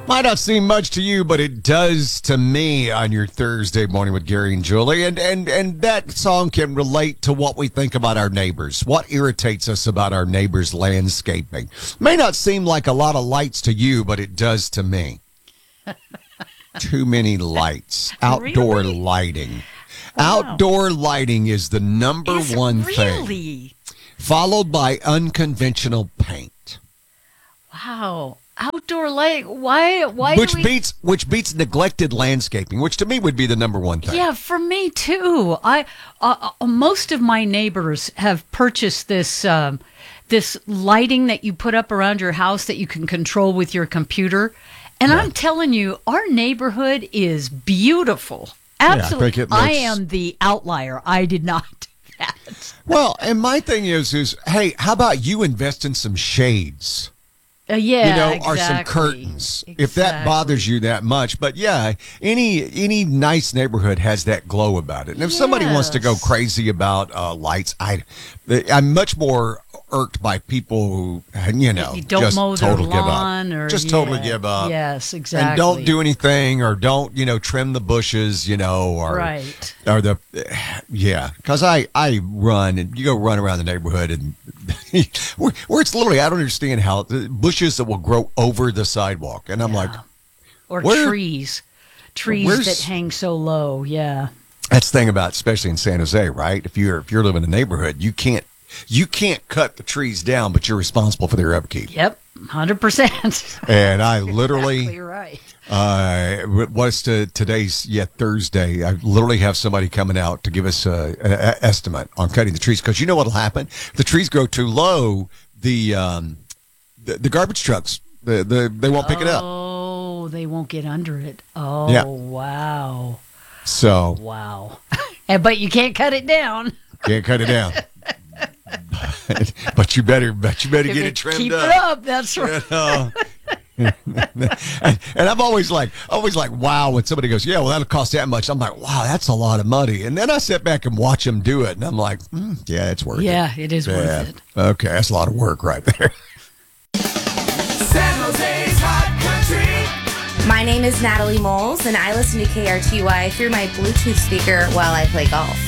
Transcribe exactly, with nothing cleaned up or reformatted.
Might not seem much to you, but it does to me on your Thursday morning with Gary and Julie. And, and, and that song can relate to what we think about our neighbors, what irritates us about our neighbors' landscaping. May not seem like a lot of lights to you, but it does to me. Too many lights. Outdoor Really? lighting. Wow. Outdoor lighting is the number Is it one thing. really? Followed by unconventional paint. Wow. Outdoor light. Why? Why? Which do we... beats which beats neglected landscaping, which to me would be the number one thing. Yeah, for me too. I uh, uh, most of my neighbors have purchased this um, this lighting that you put up around your house that you can control with your computer, and Yeah. I'm telling you, our neighborhood is beautiful. Absolutely, I think it I looks- am the outlier. I did not do that. Well, and my thing is, is hey, how about you invest in some shades? Uh, yeah, You know, exactly. or some curtains, if that bothers you that much. But yeah, any any nice neighborhood has that glow about it. And if somebody wants to go Yes. crazy about uh, lights, I I'm much more irked by people who you know You don't just mow their total give lawn up, or just totally yeah. give up. Yes, exactly. And don't do anything, or don't, you know, trim the bushes, you know, or Right. or the, yeah, because I I run and you go run around the neighborhood and where, where it's literally, I don't understand how the bushes that will grow over the sidewalk, and I'm like, Or where- trees, trees where's- that hang so low. Yeah. that's the thing about, especially in San Jose, right? If you're if you're living in a neighborhood, you can't you can't cut the trees down, but you're responsible for their upkeep. Yep. Hundred percent. And I literally. Exactly right. Uh, what's to today's yeah Thursday? I literally have somebody coming out to give us a, a estimate on cutting the trees, because you know what'll happen if the trees grow too low. The um, the, the garbage trucks, the, the they won't pick it up. Oh, they won't get under it. Oh, Yeah. wow. So Wow. And, but you can't cut it down. can't cut it down. but, but you better, but you better get it trimmed Keep up. it up. That's right. You know? and, and I'm always like, always like, wow, when somebody goes, yeah, well, that'll cost that much. I'm like, wow, that's a lot of money. And then I sit back and watch them do it, and I'm like, mm, yeah, it's worth it. Yeah, it is Yeah. worth it. Okay, that's a lot of work right there. San Jose's Hot Country. My name is Natalie Moles, and I listen to K R T Y through my Bluetooth speaker while I play golf.